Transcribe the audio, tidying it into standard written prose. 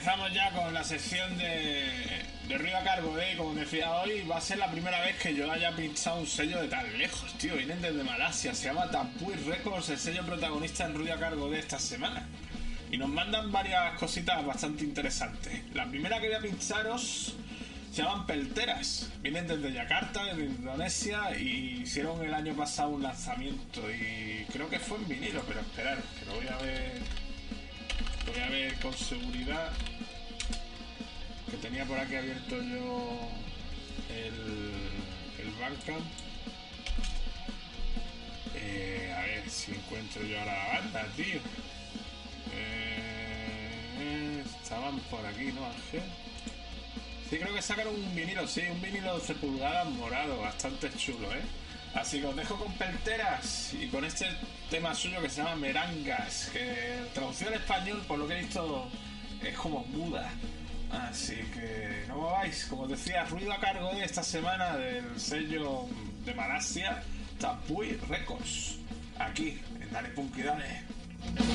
empezamos ya con la sección de ruido a cargo de, como decía hoy, va a ser la primera vez que yo haya pinchado un sello de tan lejos, tío. Vienen desde Malasia, se llama Tapuy Records, el sello protagonista en ruido a cargo de esta semana. Y nos mandan varias cositas bastante interesantes. La primera que voy a pincharos se llaman Pelteras. Vienen desde Yakarta, desde Indonesia, y hicieron el año pasado un lanzamiento. Y creo que fue en vinilo, pero esperar, que lo voy a ver. Voy a ver con seguridad. Que tenía por aquí abierto yo el Bandcamp. A ver si encuentro yo ahora la banda, tío. Estaban por aquí, ¿no, Ángel? Sí, creo que sacaron un vinilo, sí, un vinilo de 12 pulgadas morado, bastante chulo, ¿eh? Así que os dejo con Pelteras y con este tema suyo que se llama Merangas, que traducido al español, por lo que he visto, es como muda. Así que no mováis, como os decía, ruido a cargo de esta semana del sello de Malasia, Tapuy Records, aquí en Dale Punky Dale.